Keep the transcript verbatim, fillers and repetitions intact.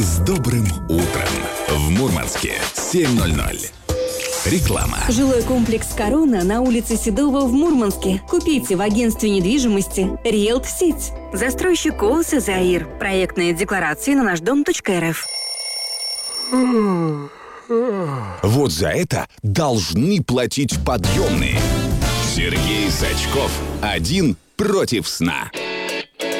С добрым утром! В Мурманске семь ноль ноль. Реклама. Жилой комплекс «Корона» на улице Седова в Мурманске. Купите в агентстве недвижимости «Риэлт Сеть». Застройщик ООО «Заир». Проектные декларации на наш дом точка эр эф. Вот за это должны платить подъемные. Сергей Сачков. Один против сна.